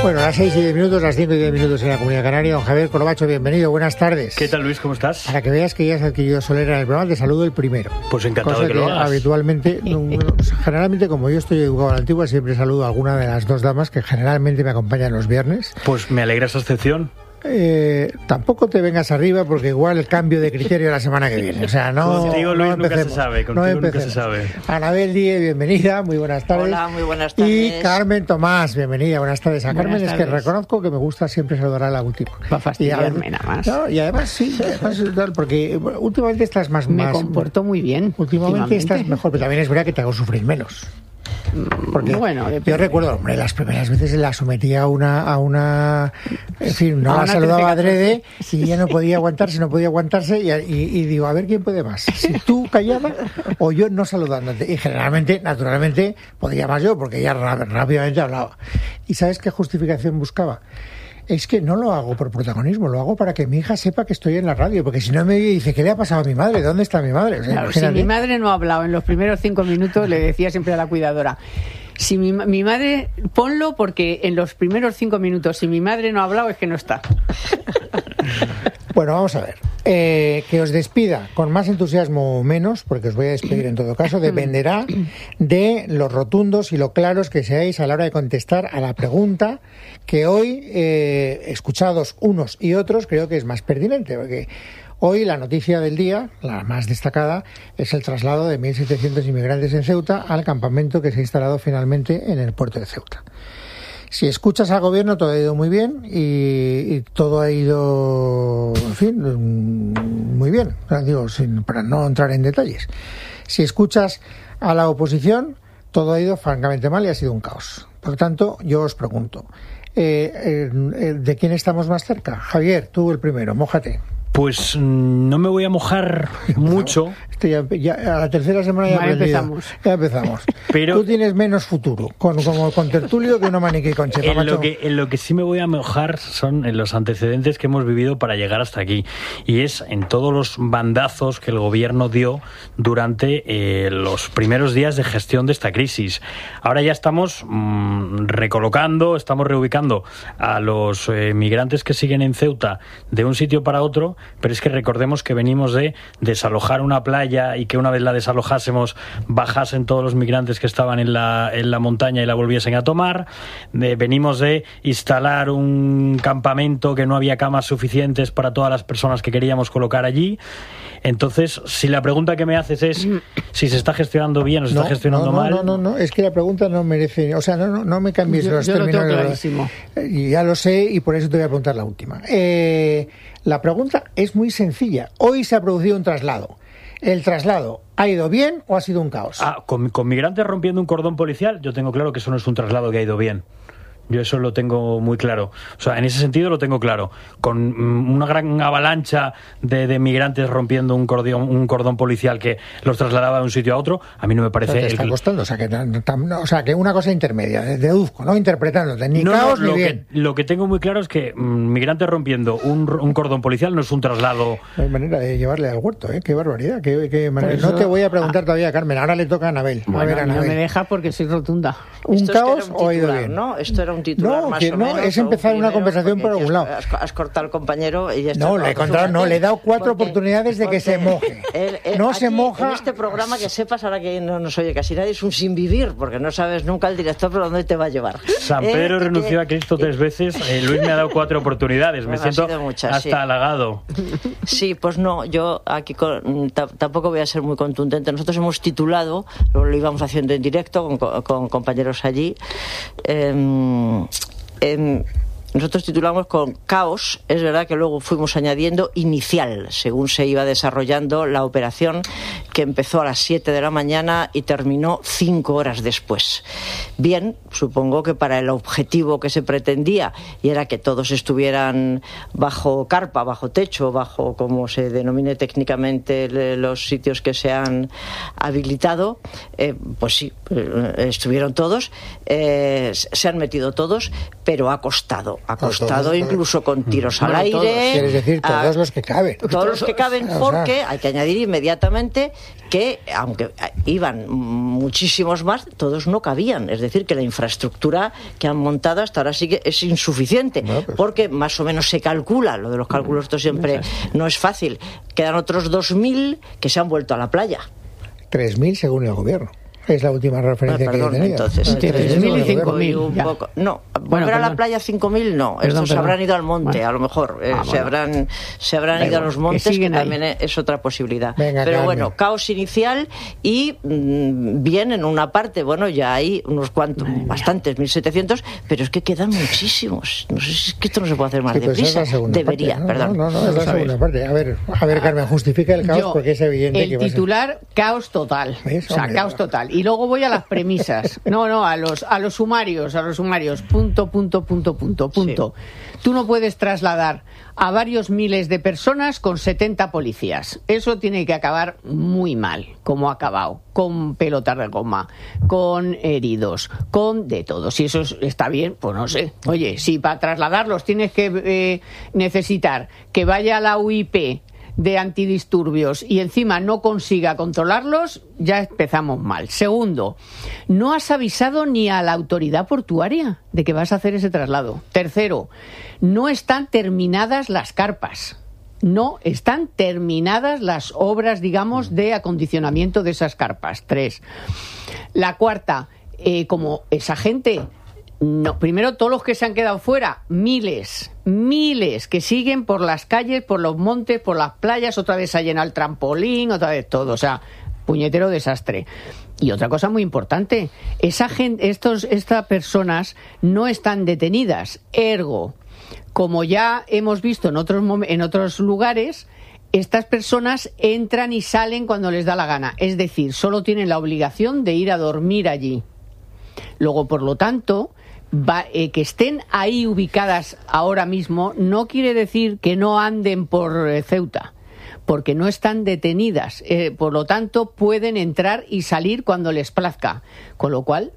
Bueno, las 6:10, las 5:10 en la Comunidad Canaria. Don Javier Corbacho, bienvenido, buenas tardes. ¿Qué tal, Luis? ¿Cómo estás? Para que veas que ya has adquirido solera en el programa, te saludo el primero. Pues encantado cosa de que lo hagas. Habitualmente, generalmente, como yo estoy educado a la antigua, siempre saludo a alguna de las dos damas que generalmente me acompañan los viernes. Pues me alegra esa excepción. Tampoco te vengas arriba porque igual el cambio de criterio la semana que viene. O sea, no. Contigo, Luis, nunca se sabe. Contigo nunca se sabe. Anabel Díez, bienvenida, muy buenas tardes. Hola, muy buenas tardes. Y Carmen Tomás, bienvenida, buenas tardes. A Carmen es que reconozco que me gusta siempre saludar a la última. Va a fastidiarme nada más. No, y además sí, porque últimamente estás más. Me comporto muy bien. Últimamente estás mejor, pero también es verdad que te hago sufrir menos. Porque bueno, yo recuerdo, hombre, las primeras veces la sometía a una en fin, no la saludaba adrede y ella no podía aguantarse y digo, a ver quién puede más, si tú callada o yo no saludándote. Y generalmente, naturalmente, podía más yo porque ella rápidamente hablaba. ¿Y sabes qué justificación buscaba? Es que no lo hago por protagonismo, lo hago para que mi hija sepa que estoy en la radio, porque si no me oye y dice, ¿qué le ha pasado a mi madre? ¿Dónde está mi madre? O sea, claro, si mi madre no ha hablado en los primeros 5 minutos, le decía siempre a la cuidadora, si mi madre, ponlo porque en los primeros 5 minutos, si mi madre no ha hablado, es que no está. Bueno, vamos a ver. Que os despida con más entusiasmo o menos, porque os voy a despedir en todo caso, dependerá de los rotundos y lo claros que seáis a la hora de contestar a la pregunta que hoy, escuchados unos y otros, creo que es más pertinente, porque hoy la noticia del día, la más destacada, es el traslado de 1.700 inmigrantes en Ceuta al campamento que se ha instalado finalmente en el puerto de Ceuta. Si escuchas al gobierno, todo ha ido muy bien y todo ha ido, en fin, muy bien, digo, para no entrar en detalles. Si escuchas a la oposición, todo ha ido francamente mal y ha sido un caos. Por lo tanto, yo os pregunto, ¿de quién estamos más cerca? Javier, tú el primero, mójate. Pues no me voy a mojar mucho. Ya, a la tercera semana ya empezamos. Pero tú tienes menos futuro con Tertulio que una maniquí con Chepa. En lo que sí me voy a mojar son en los antecedentes que hemos vivido para llegar hasta aquí. Y es en todos los bandazos que el gobierno dio durante los primeros días de gestión de esta crisis. Ahora ya estamos recolocando, estamos reubicando a los migrantes que siguen en Ceuta de un sitio para otro. Pero es que recordemos que venimos de desalojar una playa y que una vez la desalojásemos bajasen todos los migrantes que estaban en la montaña y la volviesen a tomar. Venimos de instalar un campamento que no había camas suficientes para todas las personas que queríamos colocar allí. Entonces, si la pregunta que me haces es si se está gestionando bien o se está gestionando mal... No, es que la pregunta no merece... O sea, no me cambies los términos. Yo lo tengo clarísimo. Y ya lo sé y por eso te voy a preguntar la última. La pregunta es muy sencilla. Hoy se ha producido un traslado. ¿El traslado ha ido bien o ha sido un caos? Con migrantes rompiendo un cordón policial, yo tengo claro que eso no es un traslado que ha ido bien. Yo eso lo tengo muy claro. O sea, en ese sentido lo tengo claro. Con una gran avalancha de migrantes rompiendo un cordón policial que los trasladaba de un sitio a otro, a mí no me parece... Te está costando. O sea, que una cosa intermedia, deduzco, ¿no? Interpretándote. Ni caos ni bien. Lo que tengo muy claro es que migrantes rompiendo un cordón policial no es un traslado... No hay manera de llevarle al huerto, ¿eh? Qué barbaridad. Qué manera. No te voy a preguntar todavía, Carmen. Ahora le toca a Anabel. Bueno, a ver, Anabel. No me deja porque soy rotunda. ¿Un caos o ha ido bien? ¿No? Esto era un titular más o menos. No, es empezar una conversación por algún lado. Has cortado al compañero y ya está. No, le he contado, le he dado 4 oportunidades de que se moje. No se moja. En este programa, que sepas, ahora que no nos oye casi nadie, es un sin vivir, porque no sabes nunca el director por dónde te va a llevar. San Pedro renunció a Cristo 3 veces, Luis me ha dado 4 oportunidades, me siento hasta halagado. Sí, pues no, yo aquí tampoco voy a ser muy contundente. Nosotros hemos titulado, lo íbamos haciendo en directo con compañeros allí, nosotros titulamos con caos. Es verdad que luego fuimos añadiendo inicial, según se iba desarrollando la operación, que empezó a las 7 de la mañana y terminó 5 horas después. Bien, supongo que para el objetivo que se pretendía, y era que todos estuvieran bajo carpa, bajo techo, bajo, como se denomine técnicamente, los sitios que se han habilitado, pues sí, estuvieron todos, se han metido todos, pero ha costado. acostado todos, incluso con tiros al aire. Quieres decir, todos los que caben. Todos los que caben, porque hay que añadir inmediatamente que, aunque iban muchísimos más, todos no cabían. Es decir, que la infraestructura que han montado hasta ahora sí que es insuficiente, porque más o menos se calcula, lo de los cálculos esto siempre no es fácil, quedan otros 2.000 que se han vuelto a la playa. 3.000 según el gobierno. Es la última referencia que he tenido. Entonces, 3.000 y 5.000. No, volver a la playa 5.000 no. Estos se habrán ido al monte, a lo mejor. Se habrán ido a los montes, que también es otra posibilidad. Venga, pero Carmen. bueno, caos inicial y bien en una parte, bueno, ya hay unos cuantos, bastantes, 1.700, pero es que quedan muchísimos. No sé si es que esto no se puede hacer más deprisa. Debería, parte, ¿no? perdón. No, es la segunda parte. A ver, Carmen, justifica el caos porque es evidente que el titular, caos total. ¿Ves? O sea, Hombre, caos total. Y luego voy a las premisas. A los sumarios. Punto. Sí. Tú no puedes trasladar a varios miles de personas con 70 policías. Eso tiene que acabar muy mal, como ha acabado, con pelotas de goma, con heridos, con de todo. Si eso está bien, pues no sé. Oye, si para trasladarlos tienes que necesitar que vaya a la UIP de antidisturbios y encima no consiga controlarlos, ya empezamos mal. Segundo, no has avisado ni a la autoridad portuaria de que vas a hacer ese traslado. Tercero, no están terminadas las carpas. No están terminadas las obras, digamos, de acondicionamiento de esas carpas. 3. La cuarta, como esa gente... No, primero todos los que se han quedado fuera, miles que siguen por las calles, por los montes, por las playas, otra vez se ha llenado el trampolín, otra vez todo, o sea, puñetero desastre. Y otra cosa muy importante, estas personas no están detenidas, ergo, como ya hemos visto en otros lugares, estas personas entran y salen cuando les da la gana, es decir, solo tienen la obligación de ir a dormir allí. Luego, por lo tanto, que estén ahí ubicadas ahora mismo no quiere decir que no anden por Ceuta, porque no están detenidas. Por lo tanto, pueden entrar y salir cuando les plazca. Con lo cual,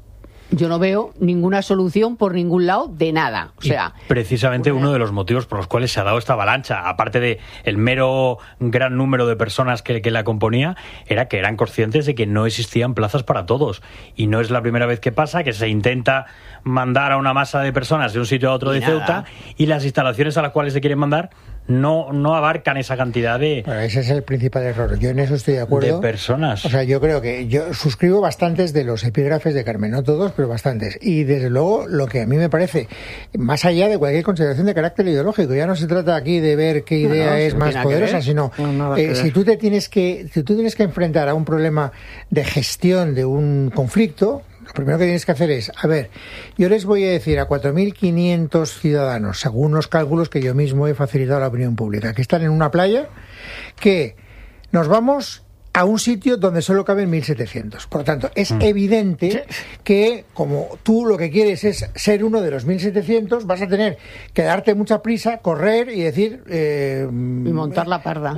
yo no veo ninguna solución por ningún lado de nada. O sea, precisamente uno de los motivos por los cuales se ha dado esta avalancha, aparte de el mero gran número de personas que la componía, era que eran conscientes de que no existían plazas para todos. Y no es la primera vez que pasa, que se intenta mandar a una masa de personas de un sitio a otro de Ceuta y las instalaciones a las cuales se quieren mandar no abarcan esa cantidad de... Bueno, ese es el principal error. Yo en eso estoy de acuerdo. De personas. O sea, yo creo que yo suscribo bastantes de los epígrafes de Carmen, no todos, pero bastantes. Y desde luego, lo que a mí me parece, más allá de cualquier consideración de carácter ideológico, ya no se trata aquí de ver qué idea es más poderosa, sino si tú tienes que enfrentar a un problema de gestión de un conflicto, lo primero que tienes que hacer es, a ver, yo les voy a decir a 4.500 ciudadanos, según los cálculos que yo mismo he facilitado a la opinión pública, que están en una playa, que nos vamos a un sitio donde solo caben 1.700. Por lo tanto, es evidente que, como tú lo que quieres es ser uno de los 1.700, vas a tener que darte mucha prisa, correr y decir... y montar la parda.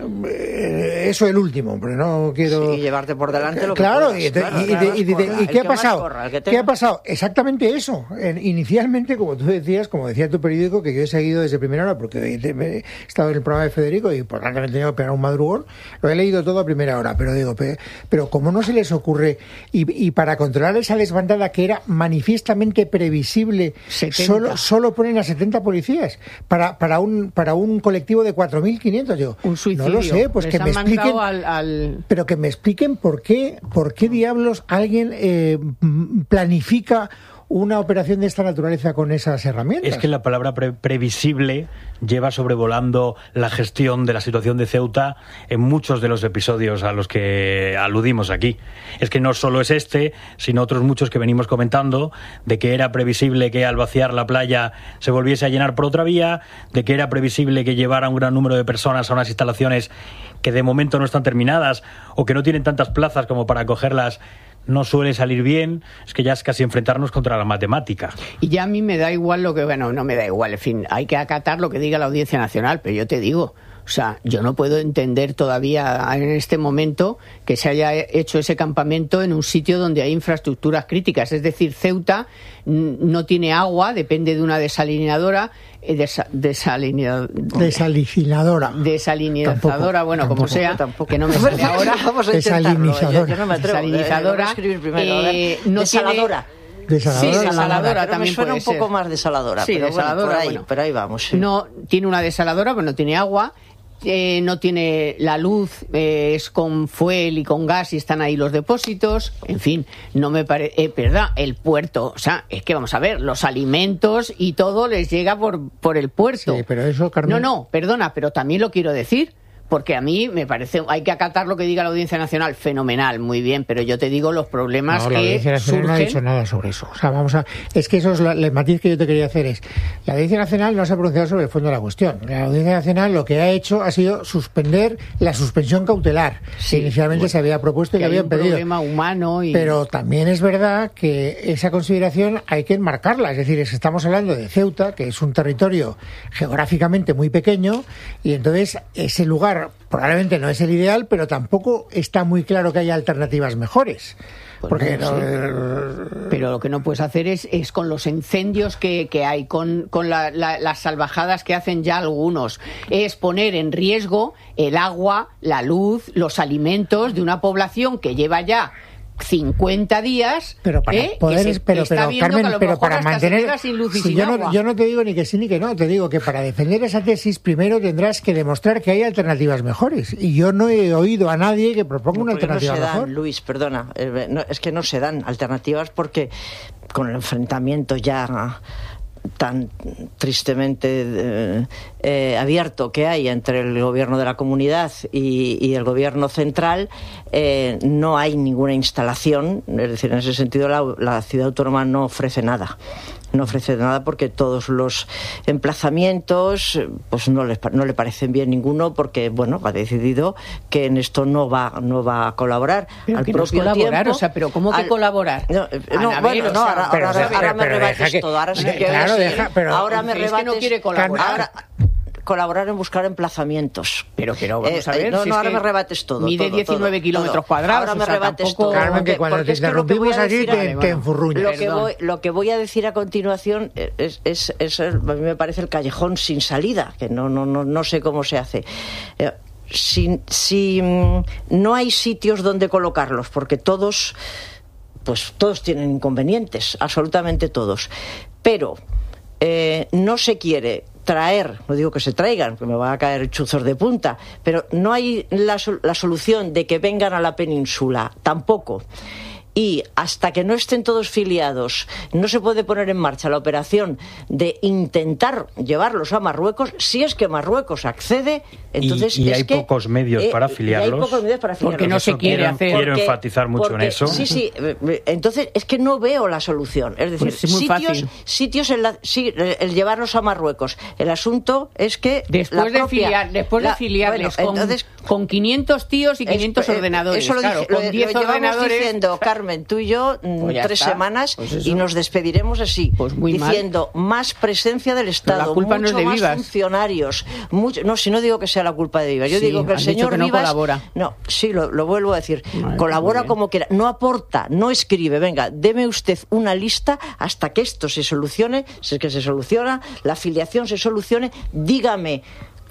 Eso el último, pero no quiero... Sí, y llevarte por delante lo claro, que puedas. ¿Y qué ha pasado? ¿Qué ha pasado? Exactamente eso. Inicialmente, como tú decías, como decía tu periódico, que yo he seguido desde primera hora, porque he estado en el programa de Federico y por tanto me he tenido que pegar un madrugón, lo he leído todo a primera hora, pero ¿cómo no se les ocurre? Y para controlar esa desbandada que era manifiestamente previsible, solo ponen a 70 policías para un colectivo de 4.500. Un suicidio. No lo sé, pues les que me expliquen, pero que me expliquen por qué diablos alguien planifica una operación de esta naturaleza con esas herramientas. Es que la palabra previsible lleva sobrevolando la gestión de la situación de Ceuta en muchos de los episodios a los que aludimos aquí. Es que no solo es este, sino otros muchos que venimos comentando, de que era previsible que al vaciar la playa se volviese a llenar por otra vía, de que era previsible que llevara un gran número de personas a unas instalaciones que de momento no están terminadas o que no tienen tantas plazas como para acogerlas. No suele salir bien, es que ya es casi enfrentarnos contra la matemática. Y ya a mí me da igual no me da igual, en fin, hay que acatar lo que diga la Audiencia Nacional, pero yo te digo, O sea, yo no puedo entender todavía en este momento que se haya hecho ese campamento en un sitio donde hay infraestructuras críticas. Es decir, Ceuta no tiene agua, depende de una desalinadora, desalinizadora, bueno, tampoco, como sea, tampoco. Que no me sale ahora. Vamos a Desalinizadora. yo no me atrevo. Desalinizadora. Voy a escribir primero. No Desaladora. Desaladora. Sí, desaladora Pero también me suena puede un poco ser. más desaladora. Sí, pero desaladora, bueno, por ahí, bueno. pero ahí vamos. Sí. No tiene una desaladora, pero no tiene agua. No tiene la luz, es con fuel y con gas y están ahí los depósitos. En fin, no me parece. ¿Verdad? El puerto. O sea, es que vamos a ver, los alimentos y todo les llega por el puerto. Sí, pero eso, Carmen... No, perdona, pero también lo quiero decir. Porque a mí me parece, hay que acatar lo que diga la Audiencia Nacional, fenomenal, muy bien, pero yo te digo los problemas la Audiencia que Nacional no ha dicho nada sobre eso. O sea, es que eso es el matiz que yo te quería hacer es, la Audiencia Nacional no se ha pronunciado sobre el fondo de la cuestión. La Audiencia Nacional lo que ha hecho ha sido suspender la suspensión cautelar, que inicialmente se había propuesto y que habían pedido. Problema humano Pero también es verdad que esa consideración hay que enmarcarla, es decir, estamos hablando de Ceuta, que es un territorio geográficamente muy pequeño, y entonces ese lugar probablemente no es el ideal, pero tampoco está muy claro que haya alternativas mejores. Porque pero lo que no puedes hacer es con los incendios que hay, con las salvajadas que hacen ya algunos, es poner en riesgo el agua, la luz, los alimentos de una población que lleva ya 50 días, pero para poder, pero Carmen, pero para mantener, sin luz y si sin yo agua. No te digo ni que sí ni que no, te digo que para defender esa tesis primero tendrás que demostrar que hay alternativas mejores, y yo no he oído a nadie que proponga una alternativa no se mejor. Dan, Luis, perdona, es que no se dan alternativas porque con el enfrentamiento ya tan tristemente abierto que hay entre el gobierno de la comunidad y el gobierno central, no hay ninguna instalación, es decir, en ese sentido la ciudad autónoma no ofrece nada. No ofrece nada porque todos los emplazamientos pues no le parecen bien ninguno, porque bueno, ha decidido que en esto no va a colaborar. Pero al que propio no es colaborar, tiempo, o sea, pero ¿cómo que colaborar? Ahora me rebates todo. Ahora sí que claro, ahora me rebates. Es que no quiere colaborar. Colaborar en buscar emplazamientos. Pero vamos a ver. No, ahora me rebates todo. Mide 19 kilómetros cuadrados. Ahora me rebates todo. Carmen, que cuando te interrumpimos allí te enfurruñas. Lo que voy a decir a continuación a mí me parece el callejón sin salida, que no sé cómo se hace. Si no hay sitios donde colocarlos, porque todos tienen inconvenientes, absolutamente todos, pero no se quiere traer, no digo que se traigan, porque me van a caer chuzos de punta, pero no hay la solución de que vengan a la península, tampoco. Y hasta que no estén todos filiados, no se puede poner en marcha la operación de intentar llevarlos a Marruecos. Si es que Marruecos accede, entonces y hay pocos medios para afiliarlos. Porque no se quiere hacer. Quiero enfatizar mucho en eso. Sí. Entonces es que no veo la solución. Es decir, pues es muy fácil. Sitios el llevarlos a Marruecos. El asunto es que después de filiarles con 500 tíos y 500 ordenadores. Eso con 10 ordenadores. Diciendo, Carmen, tú y yo, pues 3 semanas y nos despediremos así, diciendo más presencia del Estado, la culpa mucho no es de más Vivas. Funcionarios, si no digo que sea la culpa de Vivas, yo digo que el señor no Vivas colabora. Lo vuelvo a decir, colabora como quiera, no aporta, no escribe, venga, deme usted una lista hasta que esto se solucione, si es que se soluciona, la afiliación se solucione, dígame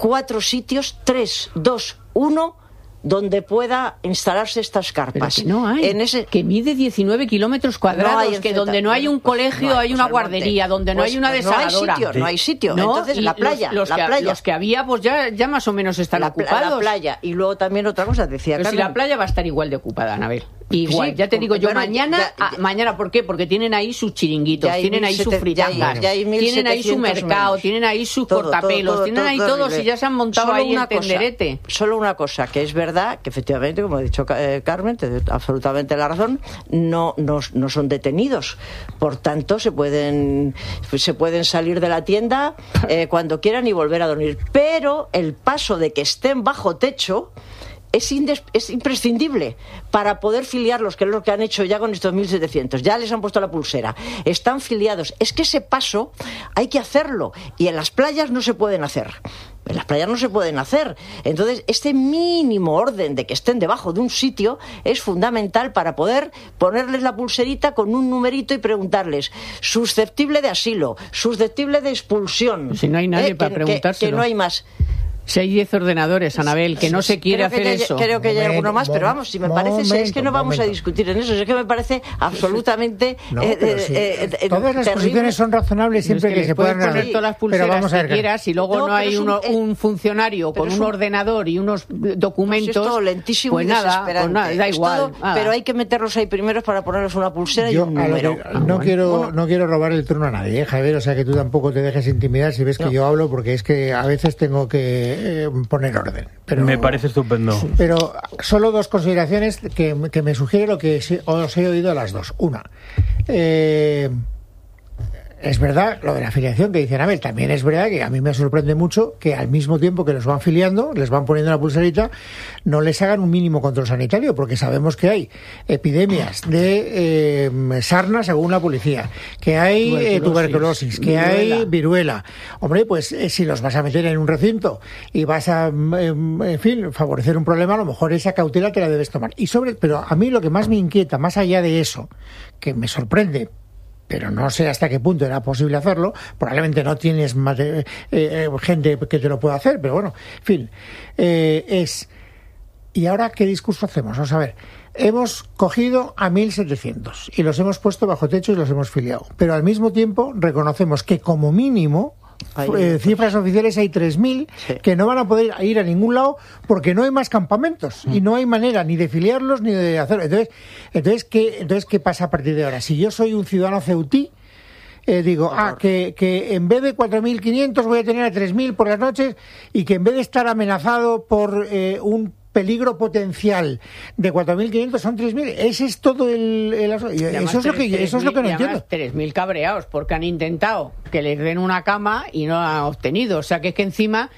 4 sitios, 3, 2, 1 donde pueda instalarse estas carpas. Pero que no hay, que mide 19 kilómetros cuadrados, que donde no hay un colegio hay una guardería, donde no hay una desaladora. No hay sitio. Entonces la playa. Los que había pues ya más o menos están ocupados. La playa. Y luego también otra cosa, decía Pero Carmen. si la playa va a estar igual de ocupada, Anabel. Igual, sí, ya te digo yo, bueno, mañana, ¿por qué? Porque tienen ahí sus chiringuitos, tienen ahí sus fritangas, tienen ahí su mercado, tienen ahí sus cortapelos, tienen ahí todos y ya se han montado ahí el tenderete. Solo una cosa, que es verdad, que efectivamente, como ha dicho Carmen, te doy absolutamente la razón, no son detenidos. Por tanto, se pueden salir de la tienda cuando quieran y volver a dormir. Pero el paso de que estén bajo techo es imprescindible para poder filiarlos, que es lo que han hecho ya con estos 1.700. Ya les han puesto la pulsera. Están filiados. Es que ese paso hay que hacerlo. Y en las playas no se pueden hacer. En las playas no se pueden hacer. Entonces, este mínimo orden de que estén debajo de un sitio es fundamental para poder ponerles la pulserita con un numerito y preguntarles: susceptible de asilo, susceptible de expulsión. Si no hay nadie para preguntárselo. Que no hay más. Si hay 10 ordenadores, Anabel, que no se quiere hacer eso. Creo que hay alguno más, pero vamos, si me parece, es que no vamos a discutir en eso. Es que me parece absolutamente todas las posiciones son razonables siempre que se puedan poner todas las pulseras que quieras y luego no hay un funcionario con un ordenador y unos documentos. Es todo lentísimo, pues nada, da igual. Pero hay que meterlos ahí primero para ponerles una pulsera y un número. No quiero robar el turno a nadie, Javier, o sea que tú tampoco te dejes intimidar si ves que yo hablo, porque es que a veces tengo que poner orden. Pero, me parece estupendo. Pero solo dos consideraciones que me sugiere lo que os he oído a las dos. Una, es verdad lo de la afiliación que dice Anabel, también es verdad que a mí me sorprende mucho que al mismo tiempo que los van filiando, les van poniendo la pulserita, no les hagan un mínimo control sanitario, porque sabemos que hay epidemias de sarna según la policía, que hay tuberculosis, que hay viruela. Hombre, pues si los vas a meter en un recinto y vas a, en fin, favorecer un problema, a lo mejor esa cautela te la debes tomar. Pero a mí lo que más me inquieta, más allá de eso, que me sorprende, pero no sé hasta qué punto era posible hacerlo, probablemente no tienes gente que te lo pueda hacer, pero bueno, en fin, ¿y ahora qué discurso hacemos? Vamos a ver, hemos cogido a 1.700 y los hemos puesto bajo techo y los hemos filiado, pero al mismo tiempo reconocemos que como mínimo cifras oficiales hay 3.000 que no van a poder ir a ningún lado porque no hay más campamentos y no hay manera ni de filiarlos ni de hacerlo. Entonces ¿qué pasa a partir de ahora? Si yo soy un ciudadano ceutí, digo, que en vez de 4.500 voy a tener a 3.000 por las noches, y que en vez de estar amenazado por un peligro potencial de 4.500 son 3.000. Ese es todo eso es lo que no entiendo. 3.000 cabreados porque han intentado que les den una cama y no la han obtenido. O sea que es que encima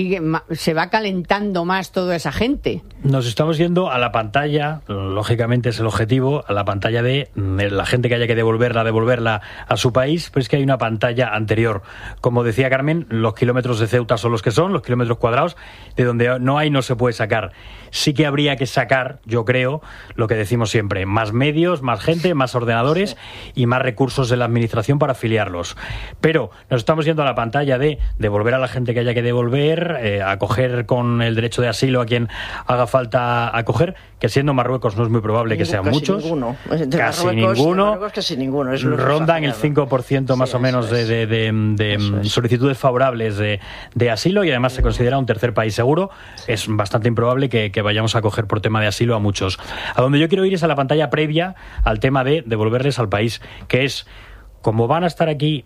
se va calentando más toda esa gente. Nos estamos yendo a la pantalla, lógicamente es el objetivo, a la pantalla de la gente que haya que devolverla a su país, pero es que hay una pantalla anterior. Como decía Carmen, los kilómetros de Ceuta son los que son, los kilómetros cuadrados, de donde no se puede sacar. Sí que habría que sacar, yo creo, lo que decimos siempre: más medios, más gente, más ordenadores y más recursos de la administración para afiliarlos. Pero nos estamos yendo a la pantalla de devolver a la gente que haya que devolver, acoger con el derecho de asilo a quien haga falta acoger, que siendo Marruecos no es muy probable que sean muchos. Casi ninguno. Rondan el 5% más o menos de solicitudes favorables de asilo, y además se considera un tercer país seguro. Es bastante improbable que vayamos a acoger por tema de asilo a muchos. A donde yo quiero ir es a la pantalla previa al tema de devolverles al país, que es, como van a estar aquí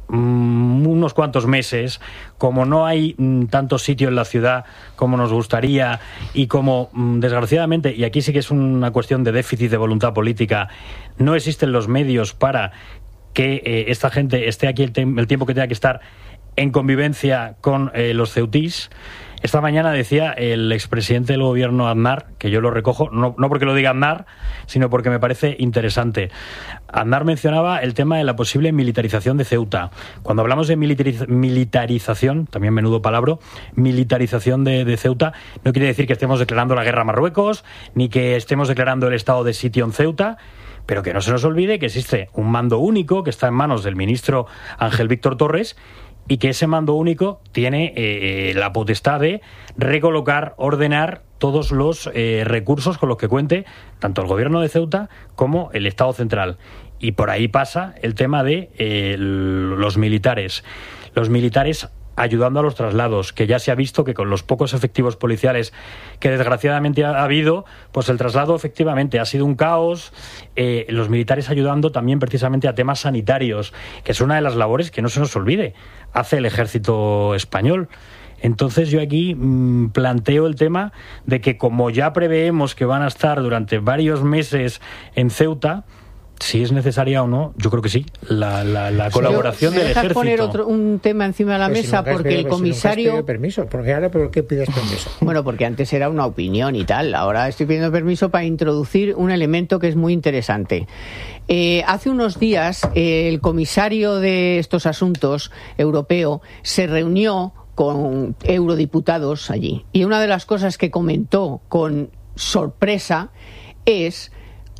unos cuantos meses, como no hay tanto sitio en la ciudad como nos gustaría, y como desgraciadamente, y aquí sí que es una cuestión de déficit de voluntad política, no existen los medios para que esta gente esté aquí el tiempo que tenga que estar en convivencia con los ceutís. Esta mañana decía el expresidente del gobierno, Aznar, que yo lo recojo, no porque lo diga Aznar, sino porque me parece interesante. Aznar mencionaba el tema de la posible militarización de Ceuta. Cuando hablamos de militarización, también menudo palabra, militarización de Ceuta, no quiere decir que estemos declarando la guerra a Marruecos, ni que estemos declarando el estado de sitio en Ceuta, pero que no se nos olvide que existe un mando único que está en manos del ministro Ángel Víctor Torres, y que ese mando único tiene la potestad de recolocar, ordenar todos los recursos con los que cuente tanto el gobierno de Ceuta como el Estado central. Y por ahí pasa el tema de los militares. Los militares ayudando a los traslados, que ya se ha visto que con los pocos efectivos policiales que desgraciadamente ha habido, pues el traslado efectivamente ha sido un caos. Los militares ayudando también precisamente a temas sanitarios, que es una de las labores que no se nos olvide, hace el ejército español. Entonces yo aquí planteo el tema de que, como ya preveemos que van a estar durante varios meses en Ceuta, si es necesaria o no, yo creo que sí, la colaboración del ejército. Poner un tema encima de la mesa, porque el comisario... Si permiso, porque ahora, ¿por qué pides permiso? Bueno, porque antes era una opinión y tal, ahora estoy pidiendo permiso para introducir un elemento que es muy interesante. Hace unos días el comisario de estos asuntos europeo se reunió con eurodiputados allí. Y una de las cosas que comentó con sorpresa es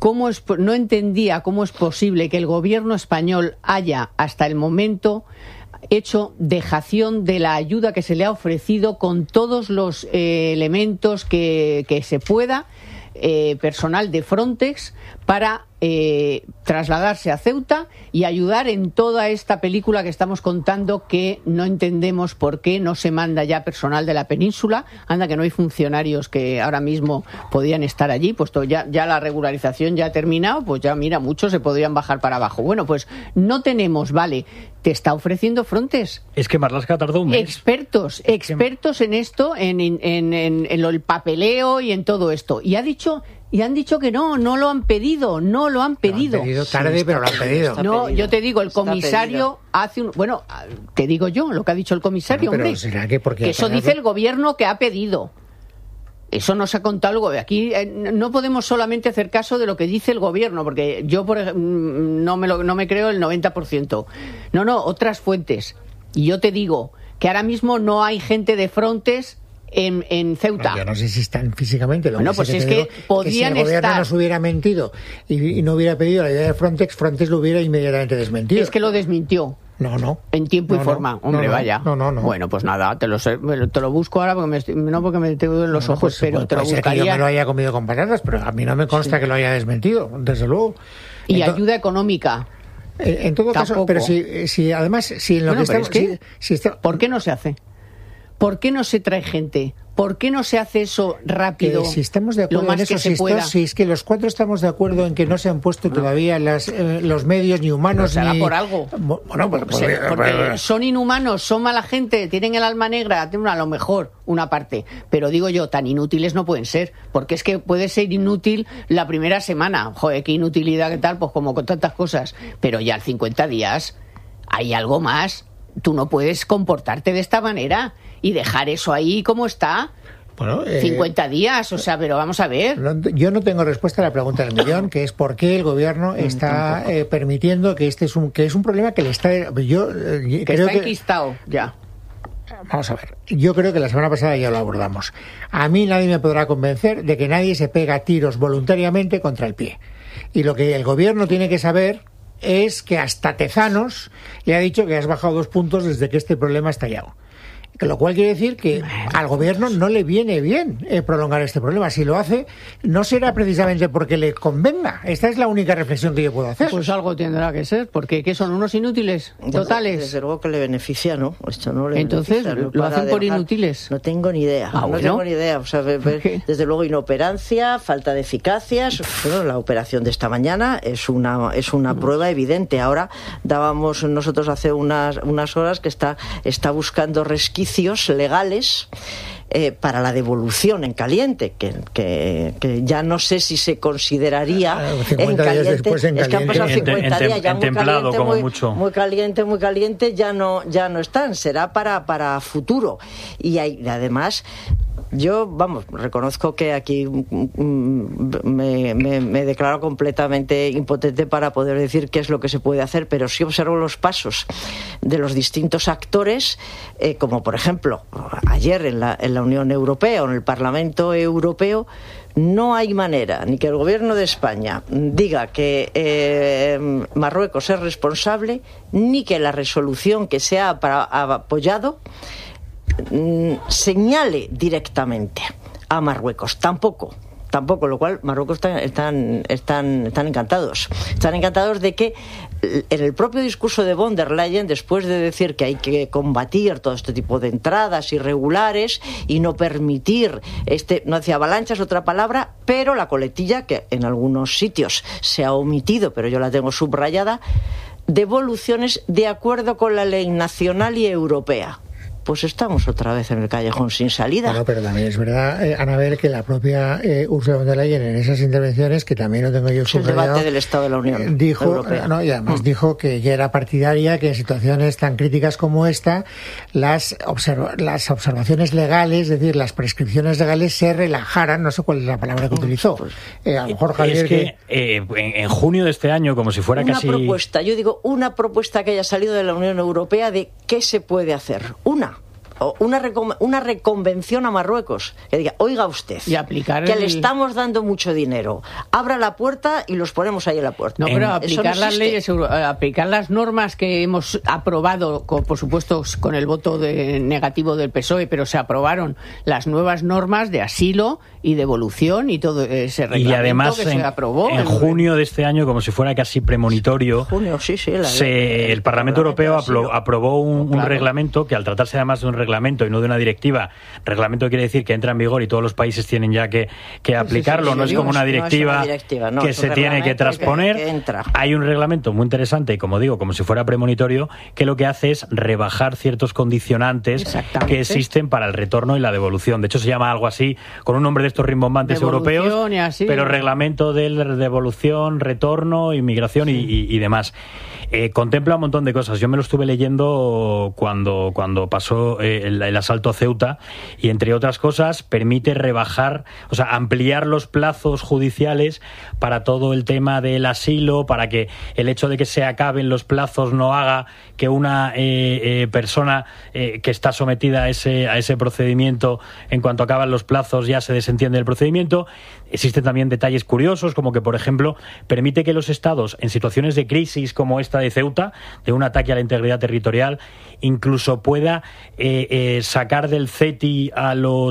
no entendía cómo es posible que el gobierno español haya hasta el momento hecho dejación de la ayuda que se le ha ofrecido con todos los elementos que se pueda, personal de Frontex, para trasladarse a Ceuta y ayudar en toda esta película que estamos contando, que no entendemos por qué no se manda ya personal de la península. Anda que no hay funcionarios que ahora mismo podían estar allí, puesto ya la regularización ya ha terminado, pues ya mira, muchos se podrían bajar para abajo. Bueno, pues no tenemos, vale, te está ofreciendo Frontex. Es que Marlaska tardó un mes. Expertos en esto, en el papeleo y en todo esto. Y han dicho que no lo han pedido. Lo han pedido tarde, pero lo han pedido. No, yo te digo, el comisario hace te digo yo lo que ha dicho el comisario, pero hombre. ¿será que porque eso dice el gobierno que ha pedido? Eso nos ha contado el gobierno. Aquí no podemos solamente hacer caso de lo que dice el gobierno, porque yo no me creo el 90%. No, otras fuentes. Y yo te digo que ahora mismo no hay gente de Frontex en Ceuta. Yo no sé si están físicamente. Bueno, pues es que podrían estar. Si el gobierno nos hubiera mentido y no hubiera pedido la ayuda de Frontex lo hubiera inmediatamente desmentido. Es que lo desmintió. No. En tiempo y forma. Hombre, vaya. No. Bueno, pues nada, te lo busco ahora porque porque me tengo en los ojos, pues, pero te lo buscaría. Que yo me lo haya comido con patatas, pero a mí no me consta que lo haya desmentido, desde luego. Y ayuda económica. En todo caso, pero si además, si en lo que estamos... ¿Por qué no se hace? ¿Por qué no se trae gente? ¿Por qué no se hace eso rápido? Si estamos de acuerdo en eso, si es que los cuatro estamos de acuerdo en que no se han puesto todavía los medios ni humanos será ni... por algo. Bueno, porque son inhumanos, son mala gente, tienen el alma negra, tienen a lo mejor una parte. Pero digo yo, tan inútiles no pueden ser, porque es que puede ser inútil la primera semana. Joder, qué inutilidad, qué tal, pues como con tantas cosas. Pero ya al 50 días hay algo más. Tú no puedes comportarte de esta manera y dejar eso ahí como está. Bueno, 50 días, o sea, pero vamos a ver. Yo no tengo respuesta a la pregunta del millón, que es por qué el gobierno está permitiendo que es un problema que le está... Está enquistado ya. Vamos a ver, yo creo que la semana pasada ya lo abordamos. A mí nadie me podrá convencer de que nadie se pega tiros voluntariamente contra el pie. Y lo que el gobierno tiene que saber es que hasta Tezanos le ha dicho que has bajado 2 puntos desde que este problema ha estallado. Lo cual quiere decir que al gobierno no le viene bien prolongar este problema. Si lo hace, no será precisamente porque le convenga. Esta es la única reflexión que yo puedo hacer. Pues algo tendrá que ser, porque ¿qué son? ¿Unos inútiles totales? Desde luego que le beneficia, ¿no? Esto no le Entonces, beneficia, ¿lo hacen por inútiles? No tengo ni idea. Tengo ni idea. O sea, desde luego inoperancia, falta de eficacia. Bueno, la operación de esta mañana es una prueba evidente. Ahora dábamos nosotros hace unas horas que está buscando resquicios legales para la devolución en caliente, que ya no sé si se consideraría en caliente. Es que han pasado 50 días ya muy caliente, ya no están, será para futuro. Y además, yo, reconozco que aquí me declaro completamente impotente para poder decir qué es lo que se puede hacer, pero sí observo los pasos de los distintos actores, como por ejemplo, ayer en la Unión Europea o en el Parlamento Europeo. No hay manera ni que el gobierno de España diga que Marruecos es responsable, ni que la resolución que se ha apoyado señale directamente a Marruecos. Tampoco, lo cual Marruecos están encantados. Están encantados de que en el propio discurso de von der Leyen, después de decir que hay que combatir todo este tipo de entradas irregulares y no permitir no hacía avalanchas, otra palabra, pero la coletilla, que en algunos sitios se ha omitido, pero yo la tengo subrayada, devoluciones de acuerdo con la ley nacional y europea. Pues estamos otra vez en el callejón sin salida. Bueno, pero también es verdad, Anabel, que la propia Ursula von der Leyen en esas intervenciones, que también lo tengo yo subrayado, el debate del Estado de la Unión Europea. Y además dijo que ya era partidaria que en situaciones tan críticas como esta las observaciones legales, es decir, las prescripciones legales se relajaran. No sé cuál es la palabra que utilizó. A lo mejor Javier... Es que en junio de este año, como si fuera casi... Una propuesta que haya salido de la Unión Europea de qué se puede hacer. una reconvención a Marruecos, que diga, oiga usted, y aplicar que le estamos dando mucho dinero, abra la puerta y los ponemos ahí en la puerta. No, pero aplicar las leyes, aplicar las normas que hemos aprobado, por supuesto con el voto negativo del PSOE, pero se aprobaron las nuevas normas de asilo y devolución y todo ese reglamento, y además, que se aprobó en junio de este año, como si fuera casi premonitorio, el Parlamento Europeo aprobó un reglamento que, al tratarse además de un reglamento y no de una directiva, reglamento quiere decir que entra en vigor y todos los países tienen ya que aplicarlo, no es como una directiva, que se tiene que transponer. Hay un reglamento muy interesante y, como digo, como si fuera premonitorio, que lo que hace es rebajar ciertos condicionantes que existen para el retorno y la devolución. De hecho, se llama algo así, con un nombre de estos rimbombantes europeos, pero reglamento de devolución, retorno, inmigración y demás. Contempla un montón de cosas. Yo me lo estuve leyendo cuando pasó el asalto a Ceuta, y entre otras cosas permite rebajar, o sea, ampliar los plazos judiciales para todo el tema del asilo, para que el hecho de que se acaben los plazos no haga que una persona que está sometida a ese procedimiento, en cuanto acaban los plazos ya se desentiende del procedimiento. Existen también detalles curiosos, como que, por ejemplo, permite que los estados, en situaciones de crisis como esta de Ceuta, de un ataque a la integridad territorial, incluso pueda sacar del CETI a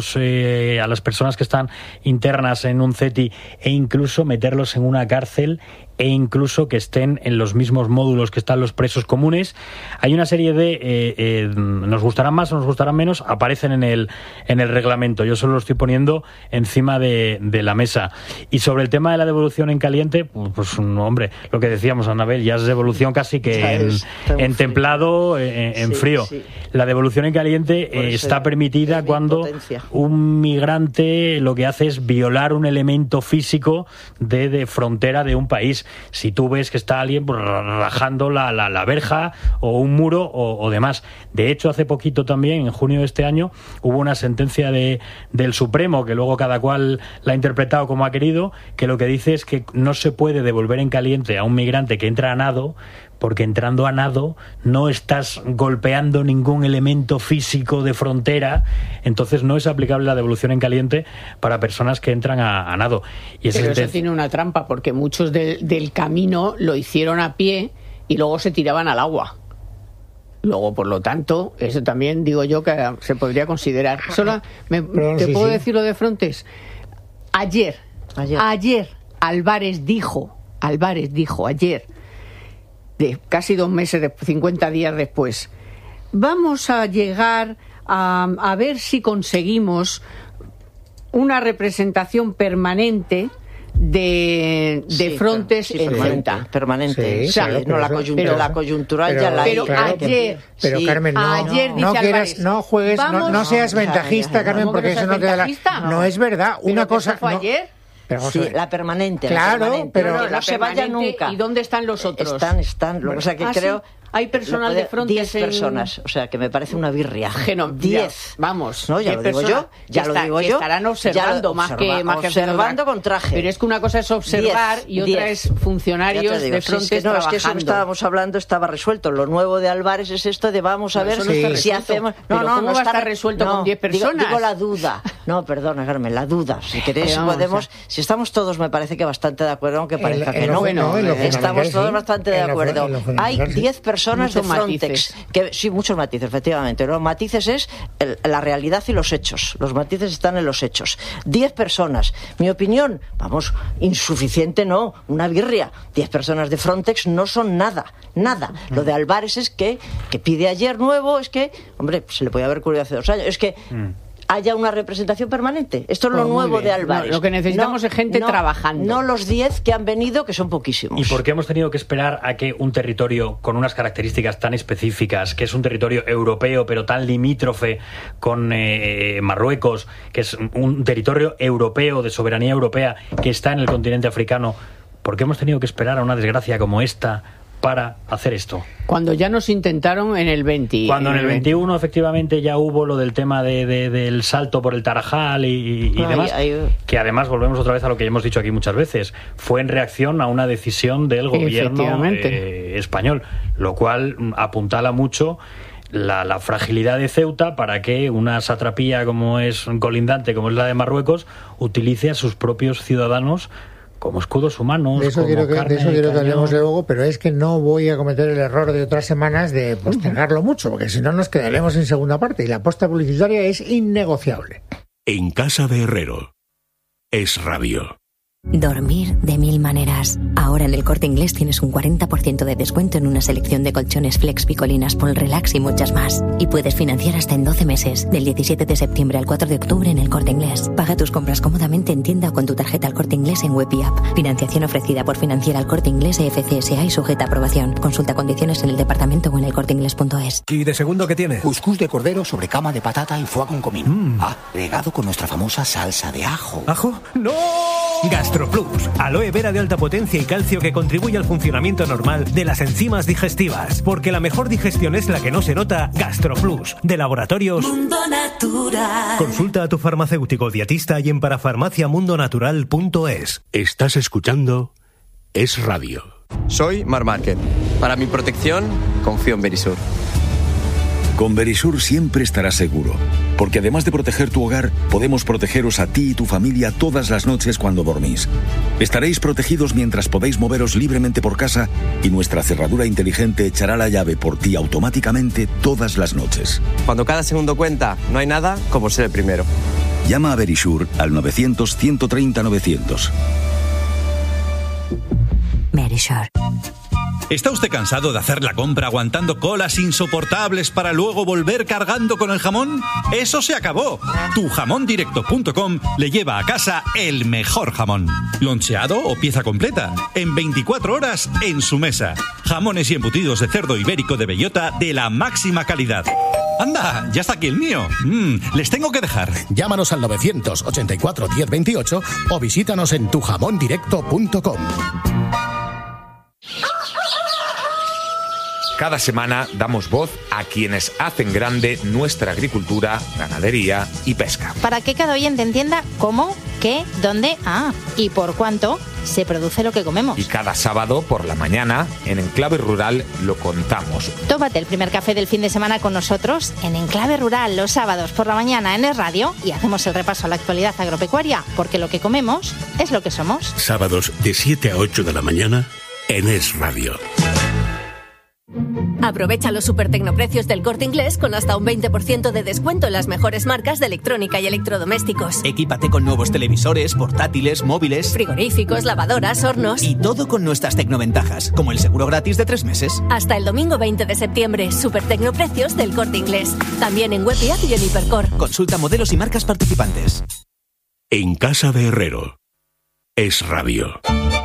las personas que están internas en un CETI, e incluso meterlos en una cárcel, e incluso que estén en los mismos módulos que están los presos comunes. Hay una serie de nos gustarán más o nos gustarán menos, aparecen en el reglamento. Yo solo lo estoy poniendo encima de la mesa. Y sobre el tema de la devolución en caliente, pues no, hombre, lo que decíamos, Anabel, ya es devolución casi que en templado, en frío. Sí. La devolución en caliente está permitida cuando un migrante lo que hace es violar un elemento físico de frontera de un país. Si tú ves que está alguien rajando la verja o un muro o demás. De hecho, hace poquito también, en junio de este año, hubo una sentencia del Supremo, que luego cada cual la ha interpretado como ha querido, que lo que dice es que no se puede devolver en caliente a un migrante que entra a nado, porque entrando a nado no estás golpeando ningún elemento físico de frontera, entonces no es aplicable la devolución en caliente para personas que entran a nado. Y pero eso tiene una trampa, porque muchos del camino lo hicieron a pie y luego se tiraban al agua. Luego, por lo tanto, eso también digo yo que se podría considerar. ¿Te puedo decir lo de Frontex? Ayer Álvarez dijo ayer, de casi 2 meses, 50 días después, vamos a llegar a ver si conseguimos una representación permanente de Frontex en Ceuta. Permanente. Sí, no, la coyuntural ya la hay. Pero ayer, Carmen, ayer no juegues, no seas ventajista, Carmen, porque eso no te da no es verdad. Una cosa fue ayer. La permanente. Claro, pero que no se vaya nunca. ¿Y dónde están los otros? Están. O sea, que creo... ¿Sí? Hay personal de Frontex 10 personas, o sea, que me parece una birria. 10. Vamos. No, ya lo digo yo. Estarán observando más que observando con traje. Pero es que una cosa es observar y otra es funcionarios de Frontex trabajando. Es que eso que estábamos hablando estaba resuelto. Lo nuevo de Álvarez es esto de vamos a ver si hacemos... ¿Cómo va a estar resuelto con 10 personas? Digo la duda. No, perdona, Carmen, la duda. Si queréis podemos... Si estamos todos, me parece que bastante de acuerdo, aunque parezca que no. Estamos todos bastante de acuerdo. Hay 10 personas de Frontex, muchos matices, efectivamente. Los matices es la realidad y los hechos. Los matices están en los hechos. 10 personas. Mi opinión, insuficiente no, una birria. 10 personas de Frontex no son nada. Lo de Álvarez es que pide ayer nuevo, es que, hombre, se le podía haber ocurrido hace 2 años, es que haya una representación permanente. Esto es lo nuevo de Álvarez. Lo que necesitamos es gente trabajando. No los 10 que han venido, que son poquísimos. ¿Y por qué hemos tenido que esperar a que un territorio con unas características tan específicas, que es un territorio europeo, pero tan limítrofe con Marruecos, que es un territorio europeo, de soberanía europea, que está en el continente africano, por qué hemos tenido que esperar a una desgracia como esta para hacer esto? Cuando ya nos intentaron en el 20. Cuando en el 21 efectivamente ya hubo lo del tema del salto por el Tarajal y demás, que además volvemos otra vez a lo que hemos dicho aquí muchas veces, fue en reacción a una decisión del gobierno español, lo cual apuntala mucho la fragilidad de Ceuta para que una satrapía como es colindante, como es la de Marruecos, utilice a sus propios ciudadanos como escudos humanos. De eso quiero que hablemos luego, pero es que no voy a cometer el error de otras semanas de postergarlo mucho, porque si no nos quedaremos en segunda parte y la apuesta publicitaria es innegociable. En casa de Herrero. Es Radio. Dormir de 1000 maneras. Ahora en El Corte Inglés tienes un 40% de descuento en una selección de colchones Flex, Picolinas, Pol Relax y muchas más. Y puedes financiar hasta en 12 meses, del 17 de septiembre al 4 de octubre en El Corte Inglés. Paga tus compras cómodamente en tienda o con tu tarjeta El Corte Inglés en web y app. Financiación ofrecida por Financiera El Corte Inglés FCSA y sujeta a aprobación. Consulta condiciones en el departamento o en elcorteinglés.es. ¿Y de segundo qué tiene? Cuscús de cordero sobre cama de patata y foie con comino. Regado con nuestra famosa salsa de ajo. ¿Ajo? ¡No! GastroPlus, aloe vera de alta potencia y calcio que contribuye al funcionamiento normal de las enzimas digestivas. Porque la mejor digestión es la que no se nota. GastroPlus, de Laboratorios Mundo Natural. Consulta a tu farmacéutico dietista y en parafarmaciamundonatural.es. Estás escuchando Es Radio. Soy Mar Márquez. Para mi protección, confío en Verisur. Con Verisur siempre estarás seguro, porque además de proteger tu hogar, podemos protegeros a ti y tu familia todas las noches cuando dormís. Estaréis protegidos mientras podéis moveros libremente por casa y nuestra cerradura inteligente echará la llave por ti automáticamente todas las noches. Cuando cada segundo cuenta, no hay nada como ser el primero. Llama a Verisur al 900-130-900. Verisur. ¿Está usted cansado de hacer la compra aguantando colas insoportables para luego volver cargando con el jamón? ¡Eso se acabó! Tujamondirecto.com le lleva a casa el mejor jamón. Loncheado o pieza completa. En 24 horas en su mesa. Jamones y embutidos de cerdo ibérico de bellota de la máxima calidad. ¡Anda! ¡Ya está aquí el mío! Les tengo que dejar. Llámanos al 984 1028 o visítanos en tujamondirecto.com. Cada semana damos voz a quienes hacen grande nuestra agricultura, ganadería y pesca. Para que cada oyente entienda cómo, qué, dónde, y por cuánto se produce lo que comemos. Y cada sábado por la mañana, en Enclave Rural, lo contamos. Tómate el primer café del fin de semana con nosotros en Enclave Rural los sábados por la mañana en Es Radio y hacemos el repaso a la actualidad agropecuaria, porque lo que comemos es lo que somos. Sábados de 7 a 8 de la mañana en Es Radio. Aprovecha los super tecnoprecios del Corte Inglés con hasta un 20% de descuento en las mejores marcas de electrónica y electrodomésticos. Equípate con nuevos televisores, portátiles, móviles, frigoríficos, lavadoras, hornos. Y todo con nuestras tecnoventajas, como el seguro gratis de 3 meses. Hasta el domingo 20 de septiembre, super tecnoprecios del Corte Inglés. También en web y app y en Hipercor. Consulta modelos y marcas participantes. En casa de Herrero. Es Radio.